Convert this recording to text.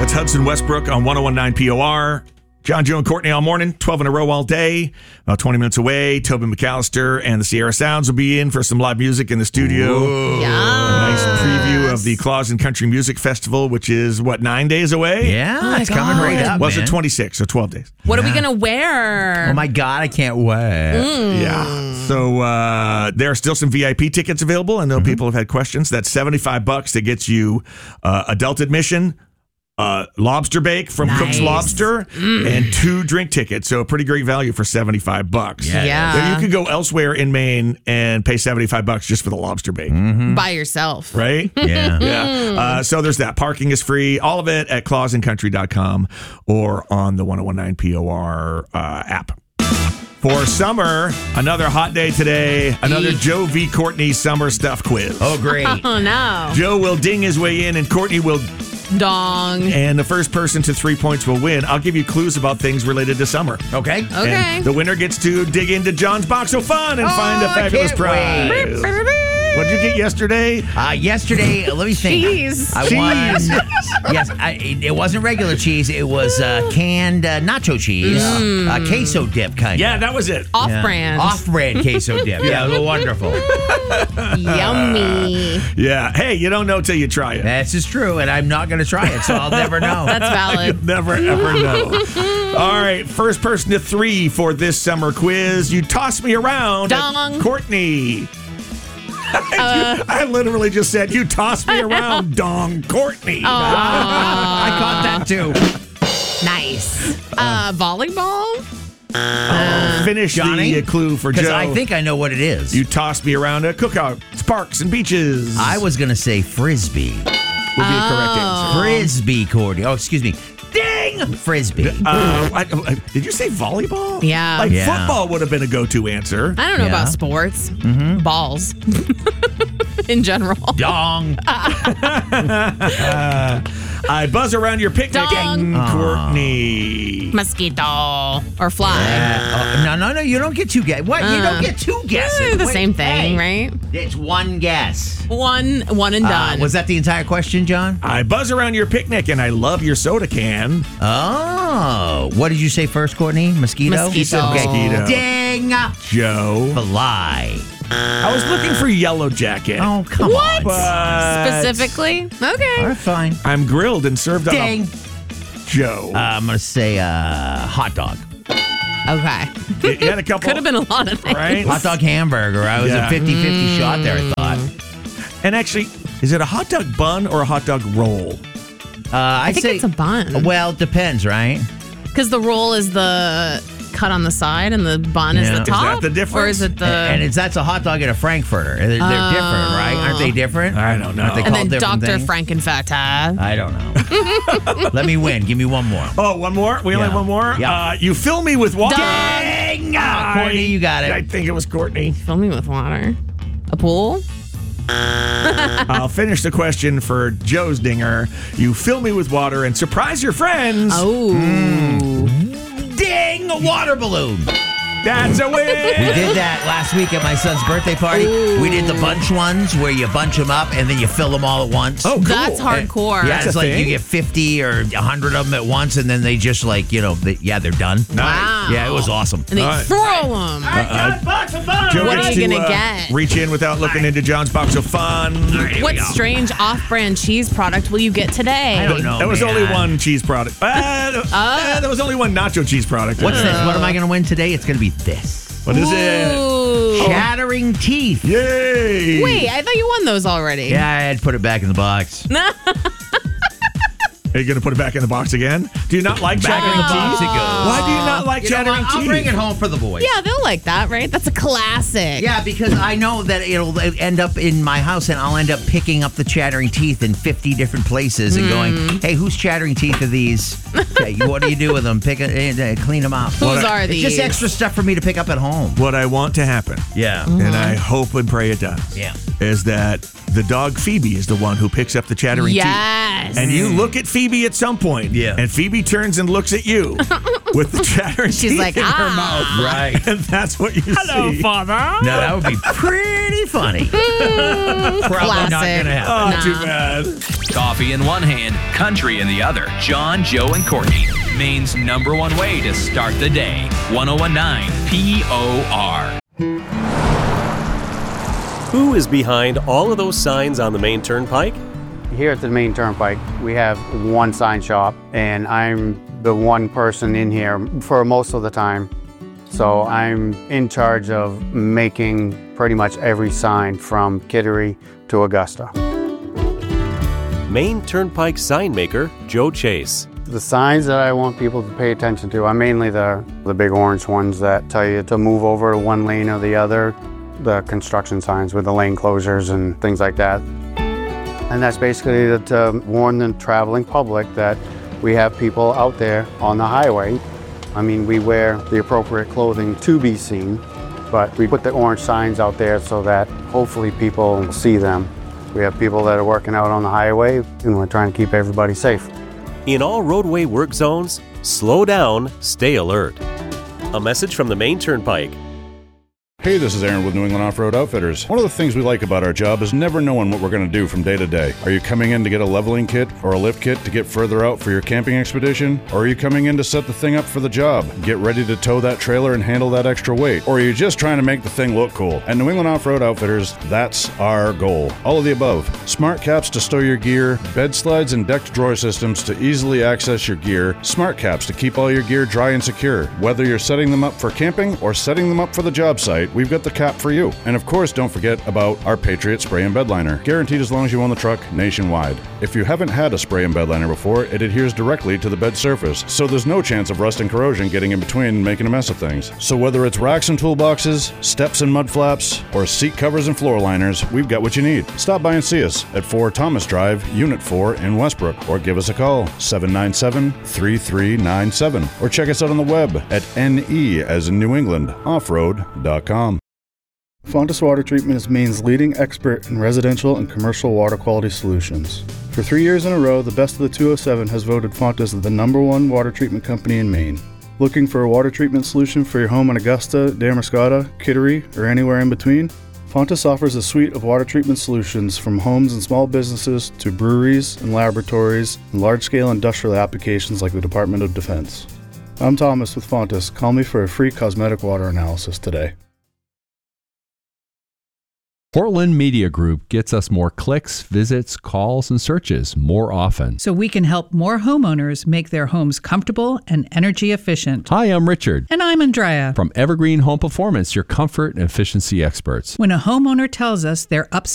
That's Hudson Westbrook on 101.9 POR. John, Joe, and Courtney all morning, 12 in a row all day. About 20 minutes away, Tobin McAllister and the Sierra Sounds will be in for some live music in the studio. Yes. Nice preview of the Clausen Country Music Festival, which is, 9 days away? Yeah, it's coming right up, Was man. it 26, so 12 days. What are we going to wear? Oh, my God, I can't wait. Yeah. So there are still some VIP tickets available. I know people have had questions. That's $75 that gets you adult admission, lobster bake from Cook's Lobster, and 2 drink tickets. So a pretty great value for $75. Yeah. So you could go elsewhere in Maine and pay $75 just for the lobster bake. By yourself. Right? Yeah. Yeah. So there's that. Parking is free. All of it at clausencountry.com or on the 101.9 POR app. For summer, another hot day today. Another Joe v. Courtney summer stuff quiz. Oh, great. Oh, no. Joe will ding his way in and Courtney will... Dong. And the first person to 3 points will win. I'll give you clues about things related to summer. Okay. Okay. And the winner gets to dig into John's Box of Fun and find a fabulous can't prize. What did you get yesterday? Yesterday, let me think. Cheese. I won. Yes, it wasn't regular cheese. It was canned nacho cheese, queso dip kind of. Yeah, that was it. Off-brand. Off-brand queso dip. Yeah, it was wonderful. Yummy. Yeah. Hey, you don't know till you try it. This is true, and I'm not going to try it, so I'll never know. That's valid. You'll never, ever know. All right, first person to 3 for this summer quiz. You toss me around. Dong. Courtney. I literally just said, you toss me around, Dong Courtney. I caught that too. Nice. Volleyball? Finish Johnny? the clue for Because Joe. I think I know what it is. You toss me around a cookout, parks, and beaches. I was going to say frisbee. Would be a correct answer. Frisbee, Courtney. Oh, excuse me. Ding! Frisbee. Did you say volleyball? Yeah. Like Yeah. football would have been a go-to answer. I don't know Yeah. about sports. Balls. In general. Dong. I buzz around your picnic, Dong. Courtney. Mosquito. Or fly. No, you don't get 2 guesses. What? You don't get 2 guesses. They're the Wait, same thing, hey, right? It's 1 guess. One and done. Was that the entire question, John? I buzz around your picnic and I love your soda can. Oh. What did you say first, Courtney? Mosquito? Mosquito. He said mosquito. Ding! Joe. Fly. I was looking for Yellow Jacket. Oh, come on. But Specifically? Okay. All right, fine. I'm grilled and served on Ding. a Joe. I'm going to say hot dog. Okay. You had a couple. Could have been a lot of things. Right? Hot dog hamburger. I was Yeah. a 50-50 shot there, I thought. And actually, is it a hot dog bun or a hot dog roll? I think it's a bun. Well, it depends, right? Because the roll is the cut on the side and the bun is Yeah. the Is top. that the difference? Or is it the... And that's a hot dog and a Frankfurter. They're different, right? Aren't they different? I don't know. Aren't they and called then different Dr. things? Frankenfurter. I don't know. Let me win. Give me one more. Oh, one more? We only have Yeah. one more? Yeah. You fill me with water. Dang! Courtney, you got it. I think it was Courtney. Fill me with water. A pool? I'll finish the question for Joe's dinger. You fill me with water and surprise your friends. Oh. Ding! A water balloon. That's a We win. did that last week at my son's birthday party. We did the bunch ones where you bunch them up and then you fill them all at once. Oh, cool. That's hardcore. Yeah, That's it's a like thing? you get 50 or 100 of them at once, and then they just like, they're done. Wow. Yeah, it was awesome. And they All right. throw them. Joe What gets are you to, gonna get? Reach in without looking into John's box of fun. What strange off-brand cheese product will you get today? I don't know. There was man. only one cheese product. There was only one nacho cheese product. What's this? What am I going to win today? It's going to be this. What is it? Ooh. Chattering teeth. Yay! Wait, I thought you won those already. Yeah, I had to put it back in the box. Are you going to put it back in the box again? Do you not like Back in chattering the box teeth? it goes. Why do you not like You know chattering what? I'll teeth? bring it home for the boys. Yeah, they'll like that, right? That's a classic. Yeah, because I know that it'll end up in my house, and I'll end up picking up the chattering teeth in 50 different places and going, hey, whose chattering teeth are these? Okay, what do you do with them? Pick it, clean them up. Whose are It's these? just extra stuff for me to pick up at home. What I want to happen, Yeah. and I hope and pray it does, Yeah. is that the dog Phoebe is the one who picks up the chattering teeth. Yes. And you look at Phoebe at some point, Yeah. and Phoebe turns and looks at you. with the chattering She's teeth like, in her mouth. Right. And that's what you see. Father. Now, that would be pretty funny. Probably not Classic. going to happen. Oh, too bad. Coffee in one hand, country in the other. John, Joe, and Courtney. Maine's number one way to start the day. 1019 POR. Who is behind all of those signs on the main turnpike? Here at the main turnpike, we have one sign shop, and I'm the one person in here for most of the time. So I'm in charge of making pretty much every sign from Kittery to Augusta. Main Turnpike sign maker Joe Chase. The signs that I want people to pay attention to are mainly the big orange ones that tell you to move over to one lane or the other, the construction signs with the lane closures and things like that. And that's basically to warn the traveling public that we have people out there on the highway. I mean, we wear the appropriate clothing to be seen, but we put the orange signs out there so that hopefully people see them. We have people that are working out on the highway, and we're trying to keep everybody safe. In all roadway work zones, slow down, stay alert. A message from the Main Turnpike. Hey, this is Aaron with New England Off-Road Outfitters. One of the things we like about our job is never knowing what we're going to do from day to day. Are you coming in to get a leveling kit or a lift kit to get further out for your camping expedition? Or are you coming in to set the thing up for the job, get ready to tow that trailer and handle that extra weight? Or are you just trying to make the thing look cool? At New England Off-Road Outfitters, that's our goal. All of the above. Smart caps to stow your gear, bed slides and decked drawer systems to easily access your gear, smart caps to keep all your gear dry and secure. Whether you're setting them up for camping or setting them up for the job site, we've got the cap for you. And of course, don't forget about our Patriot Spray and Bed Liner, guaranteed as long as you own the truck nationwide. If you haven't had a spray and bed liner before, it adheres directly to the bed surface, so there's no chance of rust and corrosion getting in between and making a mess of things. So whether it's racks and toolboxes, steps and mud flaps, or seat covers and floor liners, we've got what you need. Stop by and see us at 4 Thomas Drive, Unit 4 in Westbrook, or give us a call, 797-3397, or check us out on the web at NE as in New England, offroad.com. Fontis Water Treatment is Maine's leading expert in residential and commercial water quality solutions. For 3 years in a row, the Best of the 207 has voted Fontis the #1 water treatment company in Maine. Looking for a water treatment solution for your home in Augusta, Damariscotta, Kittery, or anywhere in between? Fontis offers a suite of water treatment solutions from homes and small businesses to breweries and laboratories and large-scale industrial applications like the Department of Defense. I'm Thomas with Fontis. Call me for a free cosmetic water analysis today. Portland Media Group gets us more clicks, visits, calls, and searches more often. So we can help more homeowners make their homes comfortable and energy efficient. Hi, I'm Richard. And I'm Andrea. From Evergreen Home Performance, your comfort and efficiency experts. When a homeowner tells us their upstairs